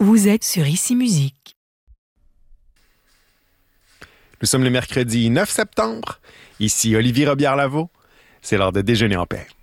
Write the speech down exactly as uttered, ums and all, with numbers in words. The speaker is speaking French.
Vous êtes sur Ici Musique. Nous sommes le mercredi neuf septembre. Ici Olivier Robillard-Lavaux. C'est l'heure de déjeuner en paix.